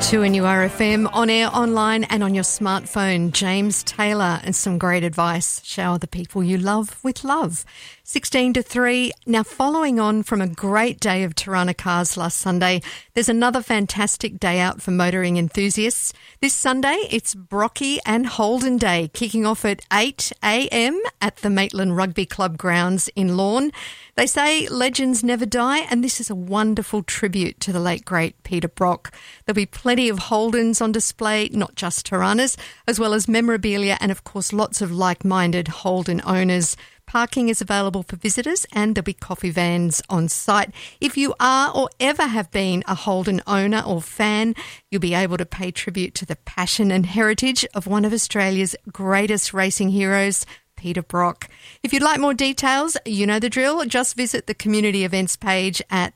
2NURFM, on air, online and on your smartphone. James Taylor and some great advice. Shower the people you love with love. 16 to 3. Now, following on from a great day of Tirana cars last Sunday, there's another fantastic day out for motoring enthusiasts. This Sunday, it's Brocky and Holden Day, kicking off at 8 a.m. at the Maitland Rugby Club grounds in Lorne. They say legends never die, and this is a wonderful tribute to the late, great Peter Brock. There'll be plenty of Holdens on display, not just Tiranas, as well as memorabilia and, of course, lots of like-minded Holden owners. Parking is available for visitors and there'll be coffee vans on site. If you are or ever have been a Holden owner or fan, you'll be able to pay tribute to the passion and heritage of one of Australia's greatest racing heroes, Peter Brock. If you'd like more details, you know the drill. Just visit the community events page at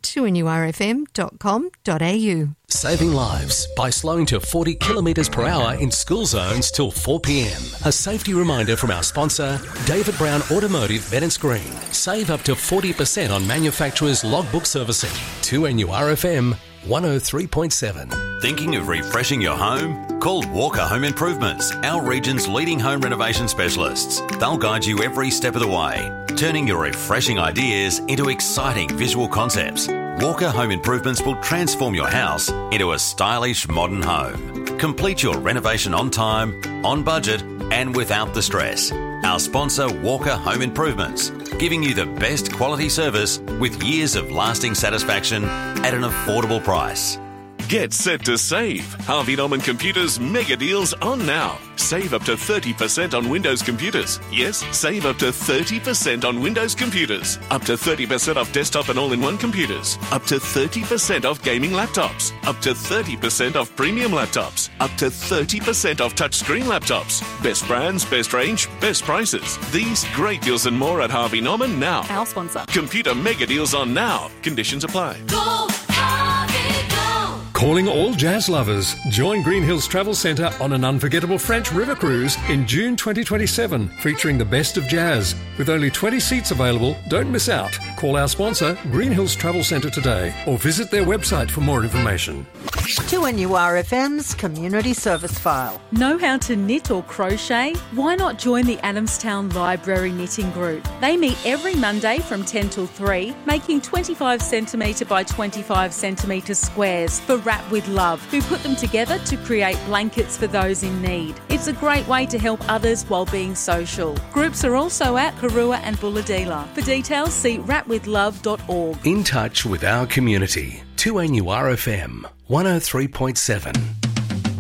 2nurfm.com.au. Saving lives by slowing to 40 kilometres per hour in school zones till 4 p.m. A safety reminder from our sponsor, David Brown Automotive Bennett Green. Save up to 40% on manufacturers' logbook servicing. 2NURFM 103.7. Thinking of refreshing your home? Call Walker Home Improvements, our region's leading home renovation specialists. They'll guide you every step of the way, turning your refreshing ideas into exciting visual concepts. Walker Home Improvements will transform your house into a stylish modern home. Complete your renovation on time, on budget, and without the stress. Our sponsor, Walker Home Improvements, giving you the best quality service with years of lasting satisfaction at an affordable price. Get set to save. Harvey Norman Computers mega deals on now. Save up to 30% on Windows computers. Yes, save up to 30% on Windows computers. Up to 30% off desktop and all-in-one computers. Up to 30% off gaming laptops. Up to 30% off premium laptops. Up to 30% off touchscreen laptops. Best brands, best range, best prices. These great deals and more at Harvey Norman now. Our sponsor. Computer mega deals on now. Conditions apply. Go, Harvey, go! Calling all jazz lovers. Join Green Hills Travel Centre on an unforgettable French river cruise in June 2027, featuring the best of jazz. With only 20 seats available, don't miss out. Call our sponsor, Green Hills Travel Centre today, or visit their website for more information. 2NURFM's Community Service File. Know how to knit or crochet? Why not join the Adamstown Library Knitting Group? They meet every Monday from 10 till 3, making 25 centimetre by 25 centimetre squares for Wrap with Love, who put them together to create blankets for those in need. It's a great way to help others while being social. Groups are also at Karua and Bulladila. For details, see wrapwithlove.org. In touch with our community. 2NURFM 103.7.